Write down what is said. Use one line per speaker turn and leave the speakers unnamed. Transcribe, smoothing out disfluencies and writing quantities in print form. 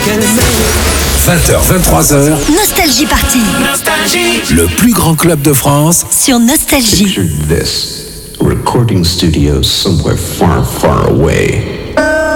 20h, 23h.
Nostalgie Party.
Le plus grand club de France
sur Nostalgie.
Picture this, a recording studio somewhere far, far away.